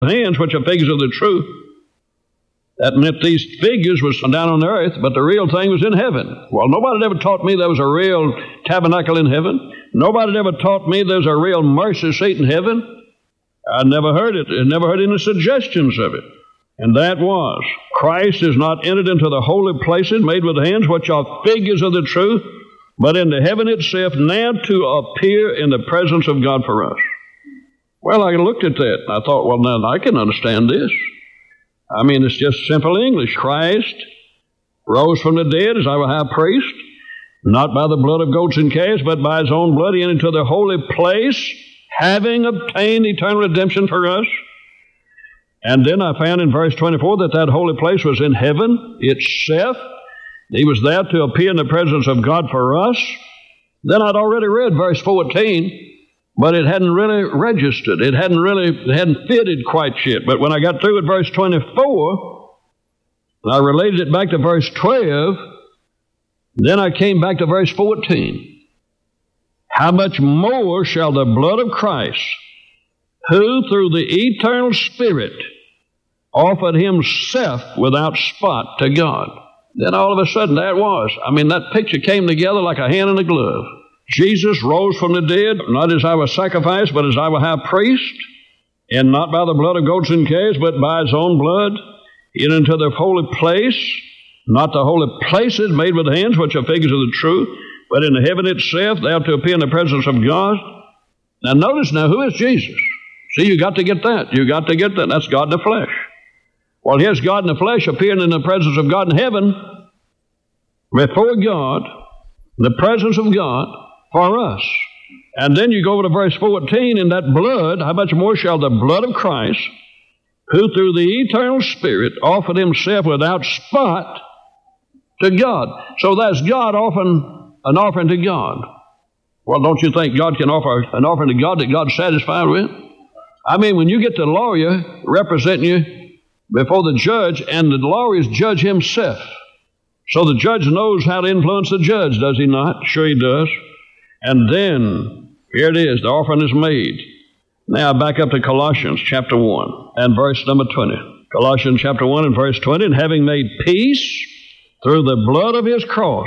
hands, which are figures of the truth. That meant these figures was down on the earth, but the real thing was in heaven. Well, nobody had ever taught me there was a real tabernacle in heaven. Nobody had ever taught me there's a real mercy seat in heaven. I never heard it. I never heard any suggestions of it. And that was, Christ is not entered into the holy places made with hands, which are figures of the truth, but into heaven itself, now to appear in the presence of God for us. Well, I looked at that, and I thought, well, now I can understand this. I mean, it's just simple English. Christ rose from the dead as our high priest, not by the blood of goats and calves, but by his own blood. He entered into the holy place, having obtained eternal redemption for us. And then I found in verse 24 that holy place was in heaven itself. He was there to appear in the presence of God for us. Then I'd already read verse 14, but it hadn't really registered. It hadn't fitted quite yet. But when I got through with verse 24, and I related it back to verse 12, then I came back to verse 14. How much more shall the blood of Christ, who through the eternal Spirit offered himself without spot to God. Then all of a sudden there it was. I mean, that picture came together like a hand in a glove. Jesus rose from the dead, not as our sacrifice, but as our high priest, and not by the blood of goats and calves, but by his own blood, into the holy place, not the holy places made with hands, which are figures of the truth, but in the heaven itself, there to appear in the presence of God. Now notice now, who is Jesus? See, you got to get that. You got to get that. That's God in the flesh. Well, here's God in the flesh appearing in the presence of God in heaven, before God, the presence of God for us. And then you go over to verse 14, in that blood, how much more shall the blood of Christ, who through the eternal Spirit offered himself without spot to God. So that's God offering an offering to God. Well, don't you think God can offer an offering to God that God's satisfied with? I mean, when you get the lawyer representing you before the judge, and the lawyer is judge himself. So the judge knows how to influence the judge, does he not? Sure he does. And then, here it is, the offering is made. Now back up to Colossians chapter 1 and verse number 20. Colossians chapter 1 and verse 20, and having made peace through the blood of his cross,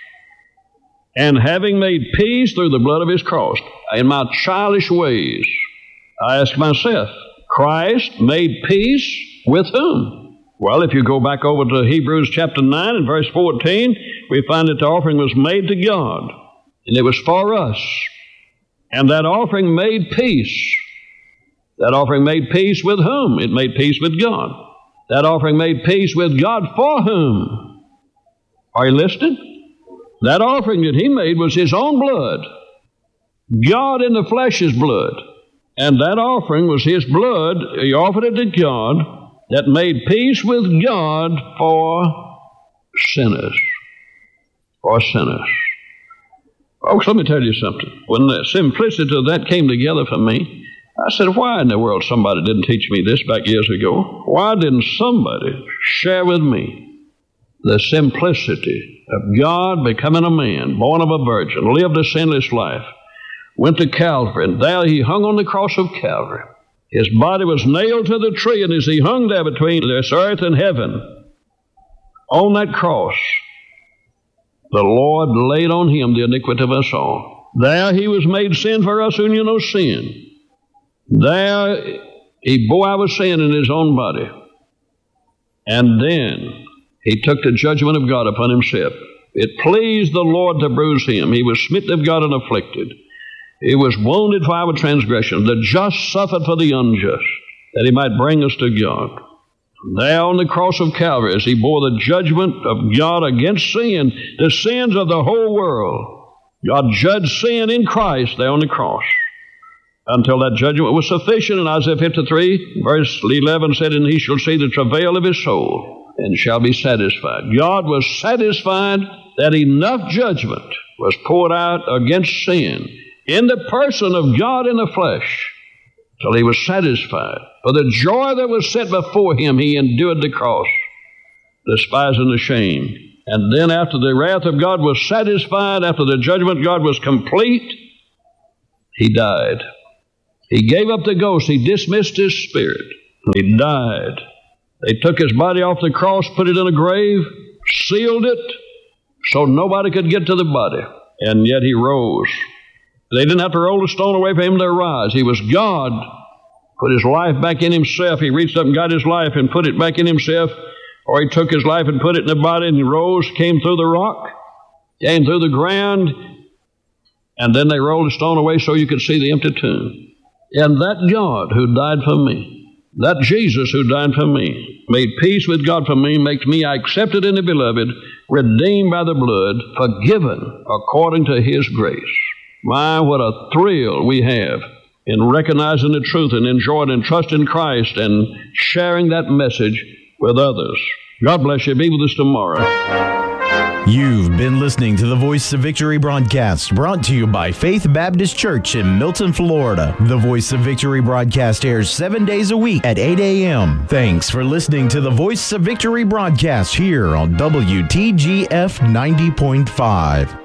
and having made peace through the blood of his cross. In my childish ways, I ask myself, Christ made peace with whom? Well, if you go back over to Hebrews chapter 9 and verse 14, we find that the offering was made to God, and it was for us. And that offering made peace. That offering made peace with whom? It made peace with God. That offering made peace with God for whom? Are you listening? That offering that he made was his own blood. God in the flesh's blood. And that offering was his blood. He offered it to God, that made peace with God for sinners. For sinners. Folks, let me tell you something. When the simplicity of that came together for me, I said, why in the world somebody didn't teach me this back years ago? Why didn't somebody share with me the simplicity of God becoming a man, born of a virgin, lived a sinless life, went to Calvary, and there he hung on the cross of Calvary. His body was nailed to the tree, and as he hung there between this earth and heaven, on that cross, the Lord laid on him the iniquity of us all. There he was made sin for us who knew no sin. There he bore our sin in his own body. And then he took the judgment of God upon himself. It pleased the Lord to bruise him. He was smitten of God and afflicted. He was wounded for our transgression. The just suffered for the unjust, that he might bring us to God. There on the cross of Calvary, as he bore the judgment of God against sin, the sins of the whole world, God judged sin in Christ there on the cross, until that judgment was sufficient. And Isaiah 53, verse 11 said, and he shall see the travail of his soul, and shall be satisfied. God was satisfied that enough judgment was poured out against sin in the person of God in the flesh, till he was satisfied. For the joy that was set before him, he endured the cross, despising the shame. And then after the wrath of God was satisfied, after the judgment of God was complete, he died. He gave up the ghost. He dismissed his spirit. He died. They took his body off the cross, put it in a grave, sealed it, so nobody could get to the body. And yet he rose. They didn't have to roll a stone away for him to rise. He was God. Put his life back in himself. He reached up and got his life and put it back in himself. Or he took his life and put it in the body, and he rose, came through the rock, came through the ground, and then they rolled a stone away so you could see the empty tomb. And that God who died for me, that Jesus who died for me, made peace with God for me, makes me accepted in the beloved, redeemed by the blood, forgiven according to his grace. My, what a thrill we have in recognizing the truth and enjoying and trusting Christ and sharing that message with others. God bless you. Be with us tomorrow. You've been listening to the Voice of Victory broadcast, brought to you by Faith Baptist Church in Milton, Florida. The Voice of Victory broadcast airs 7 days a week at 8 a.m. Thanks for listening to the Voice of Victory broadcast here on WTGF 90.5.